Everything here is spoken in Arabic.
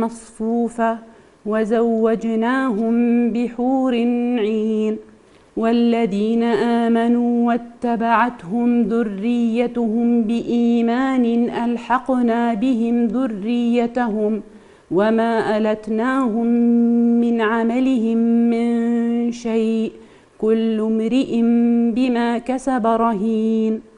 مصفوفة وزوجناهم بحور عين والذين آمنوا واتبعتهم ذريتهم بإيمان ألحقنا بهم ذريتهم وما ألتناهم من عملهم من شيء كل امرئ بما كسب رهين